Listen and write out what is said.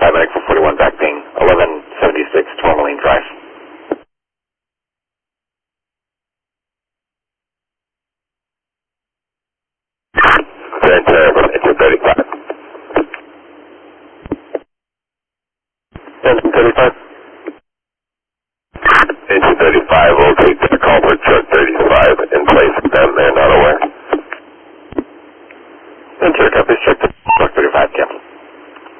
Medic 441 back ping, 1176 Tourmaline Drive. It's 35. 35.